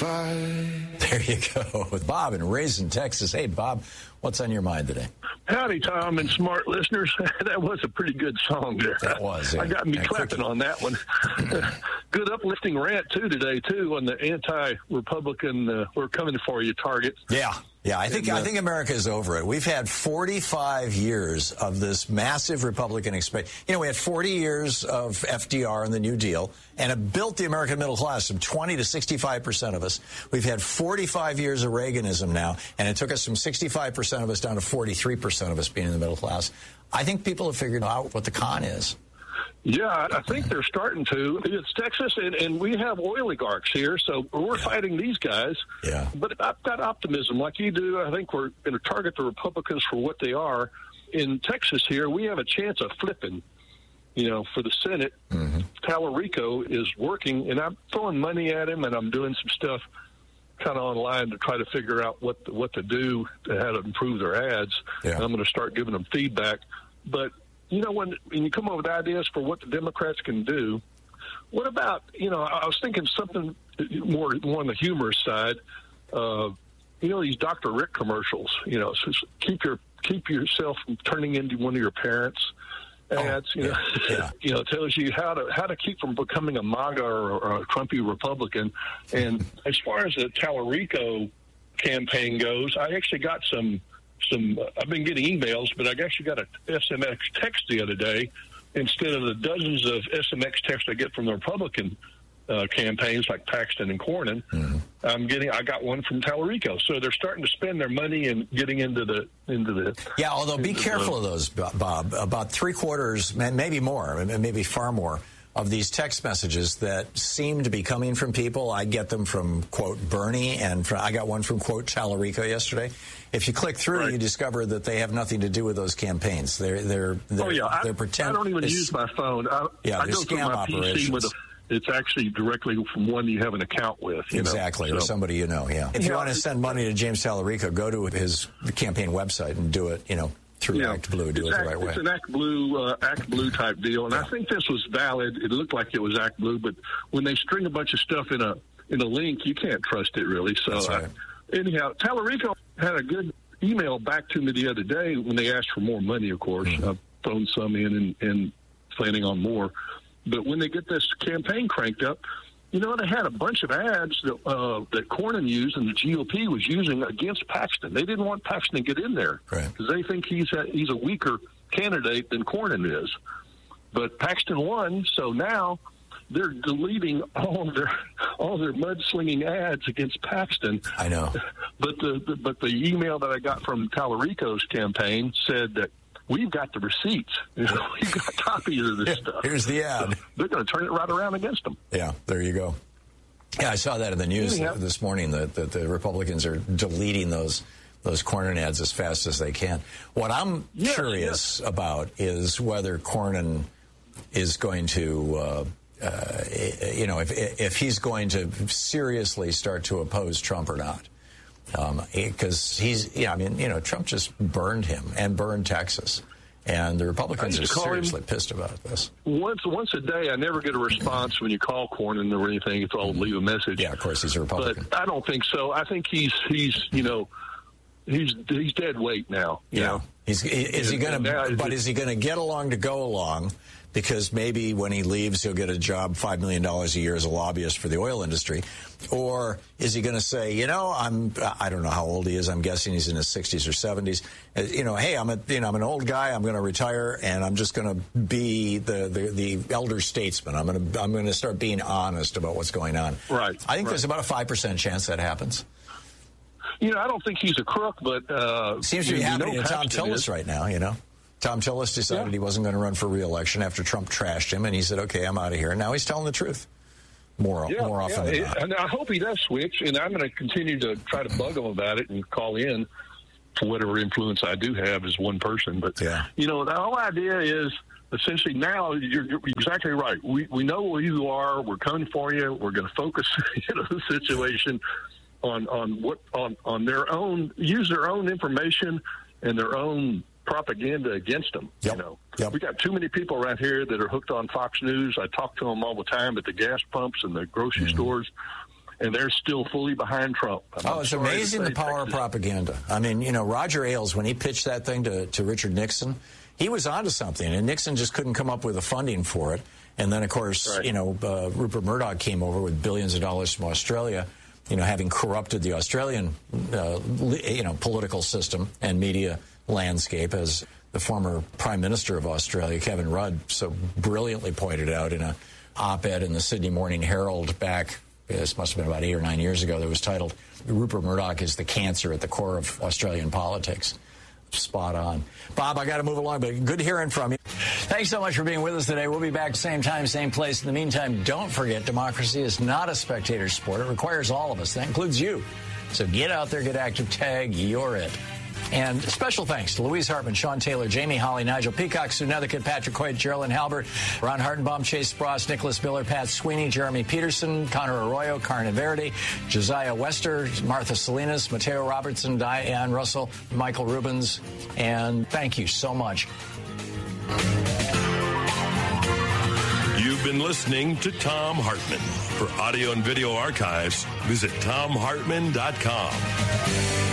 fight. There you go. With Bob in Raisin, Texas. Hey, Bob, what's on your mind today? Howdy, Tom and smart listeners. That was a pretty good song there. That was. Yeah. I got me clapping on that one. Good uplifting rant, too, today, too, on the anti-Republican, we're coming for you target. Yeah. Yeah, I think America is over it. We've had 45 years of this massive Republican expansion. You know, we had 40 years of FDR and the New Deal, and it built the American middle class from 20 to 65% of us. We've had 45 years of Reaganism now, and it took us from 65% of us down to 43% of us being in the middle class. I think people have figured out what the con is. Yeah, I think they're starting to. It's Texas, and we have oligarchs here, so we're fighting these guys. Yeah. But I've got optimism like you do. I think we're going to target the Republicans for what they are. In Texas here, we have a chance of flipping, for the Senate. Mm-hmm. Tallarico is working, and I'm throwing money at him, and I'm doing some stuff kind of online to try to figure out what to do to how to improve their ads. Yeah. And I'm going to start giving them feedback. But when you come up with ideas for what the Democrats can do, what about, I was thinking something more on the humorous side. These Dr. Rick commercials, so keep yourself from turning into one of your parents' ads, tells you how to keep from becoming a MAGA or a Trumpy Republican. And as far as the Tallarico campaign goes, I actually got some I've been getting emails, but I actually got a SMX text the other day. Instead of the dozens of SMX texts I get from the Republican campaigns like Paxton and Cornyn, I got one from Tallarico. So they're starting to spend their money and getting into the. Yeah, although be careful of those, Bob. About 3/4, maybe more, maybe far more, of these text messages that seem to be coming from people. I get them from, quote, Bernie, and I got one from, quote, Tallarico yesterday. If you click through, you discover that they have nothing to do with those campaigns. They're pretend. I don't even use my phone. I they're go through scam my operations. PC it's actually directly from one you have an account with. Exactly, or somebody you know, yeah. If you want to send money to James Tallarico, go to his campaign website and do it, through Act Blue, do it the right way. It's an Act Blue type deal, and I think this was valid. It looked like it was Act Blue, but when they string a bunch of stuff in a link, you can't trust it really. So that's right. Anyhow, Tallarico had a good email back to me the other day when they asked for more money. Of course, I've thrown some in and planning on more. But when they get this campaign cranked up, they had a bunch of ads that Cornyn used and the GOP was using against Paxton. They didn't want Paxton to get in there because they think he's a weaker candidate than Cornyn is. But Paxton won, so now they're deleting all their mudslinging ads against Paxton. I know. But the email that I got from Tallarico's campaign said that we've got the receipts. We've got copies of this stuff. Here's the ad. So they're going to turn it right around against them. Yeah, there you go. Yeah, I saw that in the news this morning that the Republicans are deleting those Cornyn ads as fast as they can. What I'm curious about is whether Cornyn is going to, if he's going to seriously start to oppose Trump or not. Because Trump just burned him and burned Texas. And the Republicans are seriously pissed about this. Once a day, I never get a response when you call Cornyn or anything. It's all leave a message. Yeah, of course, he's a Republican. But I don't think so. I think he's dead weight now. You know? Is he going to get along to go along? Because maybe when he leaves, he'll get a job, $5 million a year as a lobbyist for the oil industry. Or is he going to say, I don't know how old he is. I'm guessing he's in his 60s or 70s. Hey, I'm an old guy. I'm going to retire, and I'm just going to be the elder statesman. I'm going to start being honest about what's going on. Right. I think there's about a 5% chance that happens. I don't think he's a crook, but seems to be happening to Tom Tillis right now. Tom Tillis decided he wasn't going to run for re-election after Trump trashed him, and he said, okay, I'm out of here. And now he's telling the truth more often than not. And I hope he does switch, and I'm going to continue to try to bug him about it and call in for whatever influence I do have as one person. But, the whole idea is essentially now you're exactly right. We know who you are. We're coming for you. We're going to focus the situation on their own, use their own information and their own propaganda against them. We got too many people around here that are hooked on Fox News. I talk to them all the time at the gas pumps and the grocery stores, and they're still fully behind Trump. It's amazing the power of propaganda. I mean, Roger Ailes, when he pitched that thing to Richard Nixon, he was onto something, and Nixon just couldn't come up with the funding for it. And then, of course, Rupert Murdoch came over with billions of dollars from Australia, having corrupted the Australian, political system and media landscape, as the former Prime Minister of Australia, Kevin Rudd, so brilliantly pointed out in an op-ed in the Sydney Morning Herald back, this must have been about 8 or 9 years ago, that was titled, "Rupert Murdoch is the cancer at the core of Australian politics." Spot on. Bob, I got to move along, but good hearing from you. Thanks so much for being with us today. We'll be back same time, same place. In the meantime, don't forget, democracy is not a spectator sport. It requires all of us. That includes you. So get out there, get active, tag, you're it. And special thanks to Louise Hartman, Sean Taylor, Jamie Holly, Nigel Peacock, Sue Nethercutt, Patrick Hoyt, Geraldine Halbert, Ron Hartenbaum, Chase Spross, Nicholas Miller, Pat Sweeney, Jeremy Peterson, Connor Arroyo, Carna Verdi, Josiah Wester, Martha Salinas, Mateo Robertson, Diane Russell, Michael Rubens, and thank you so much. You've been listening to Thom Hartmann. For audio and video archives, visit thomhartmann.com.